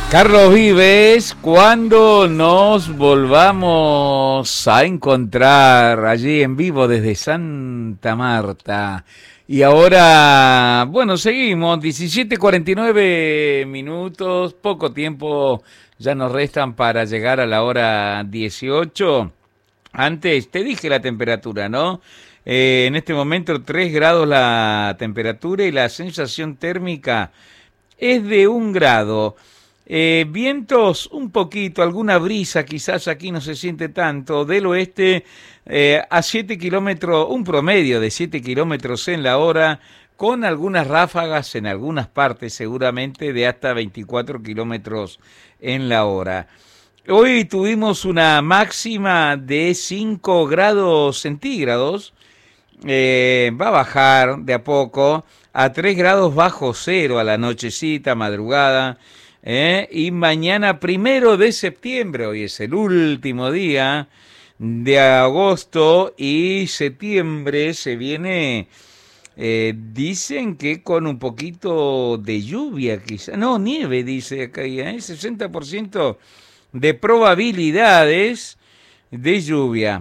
Carlos Vives, cuando nos volvamos a encontrar allí en vivo desde Santa Marta. Y ahora, bueno, seguimos, 17:49 minutos, poco tiempo ya nos restan para llegar a la hora 18. Antes te dije la temperatura, ¿no? En este momento 3 grados la temperatura y la sensación térmica es de 1 grado. Vientos un poquito, alguna brisa, quizás aquí no se siente tanto, del oeste a 7 kilómetros, un promedio de 7 kilómetros en la hora, con algunas ráfagas en algunas partes seguramente de hasta 24 kilómetros en la hora. Hoy tuvimos una máxima de 5 grados centígrados, va a bajar de a poco a 3 grados bajo cero a la nochecita, madrugada. Y mañana 1 de septiembre, hoy es el último día de agosto y septiembre se viene, dicen que con un poquito de lluvia quizá, no, nieve dice acá, 60% de probabilidades de lluvia,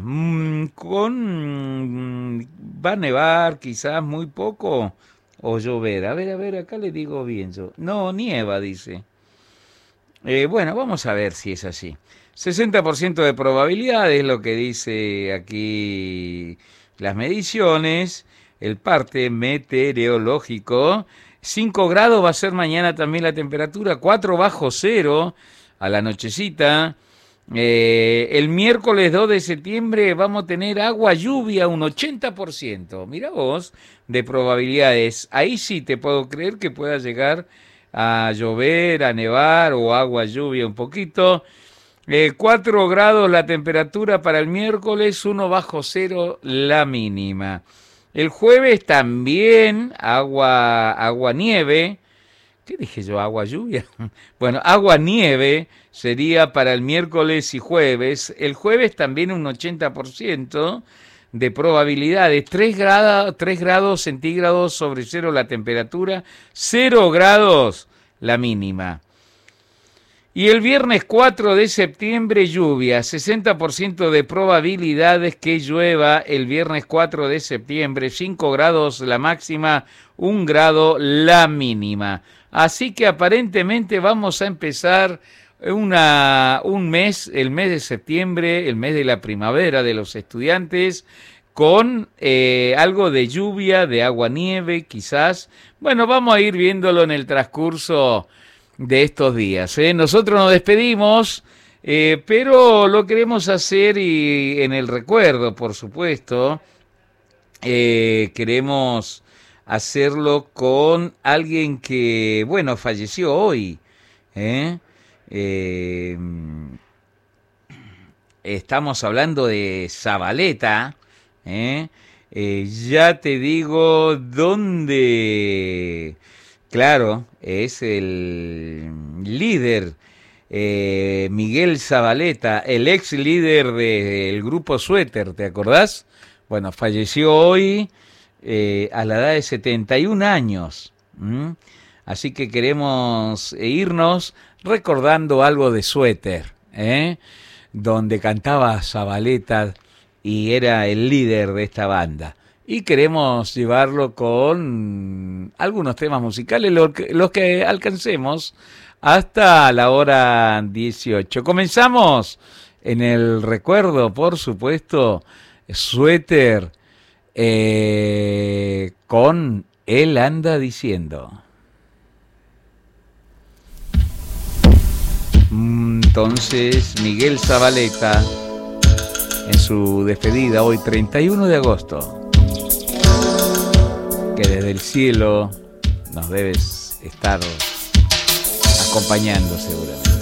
va a nevar quizás muy poco o llover, a ver, acá le digo bien yo, no, nieva dice. Bueno, vamos a ver si es así. 60% de probabilidad es lo que dice aquí las mediciones, el parte meteorológico. 5 grados va a ser mañana también la temperatura, 4 bajo cero a la nochecita. El miércoles 2 de septiembre vamos a tener agua, lluvia, un 80%. Mira vos, de probabilidades. Ahí sí te puedo creer que pueda llegar a llover, a nevar o agua, lluvia un poquito. 4 grados la temperatura para el miércoles, 1 bajo cero la mínima. El jueves también agua, nieve. ¿Qué dije yo? ¿Agua, lluvia? Bueno, agua, nieve sería para el miércoles y jueves. El jueves también un 80% de probabilidades, 3 grados centígrados sobre cero la temperatura, 0 grados la mínima. Y el viernes 4 de septiembre lluvia, 60% de probabilidades que llueva el viernes 4 de septiembre, 5 grados la máxima, 1 grado la mínima. Así que aparentemente vamos a empezar un mes, el mes de septiembre, el mes de la primavera de los estudiantes, con algo de lluvia, de agua-nieve quizás. Bueno, vamos a ir viéndolo en el transcurso de estos días. Nosotros nos despedimos, pero lo queremos hacer y en el recuerdo, por supuesto. Queremos hacerlo con alguien que, bueno, falleció hoy. Estamos hablando de Zabaleta. Ya te digo dónde. Claro, es el líder Miguel Zabaleta, el ex líder del grupo Suéter, ¿te acordás? Bueno, falleció hoy a la edad de 71 años. Así que queremos irnos recordando algo de Suéter, donde cantaba Zabaleta y era el líder de esta banda. Y queremos llevarlo con algunos temas musicales, los que alcancemos hasta la hora 18. Comenzamos en el recuerdo, por supuesto, Suéter, con Él anda diciendo. Entonces, Miguel Zabaleta, en su despedida hoy, 31 de agosto. Que desde el cielo nos debes estar acompañando seguramente.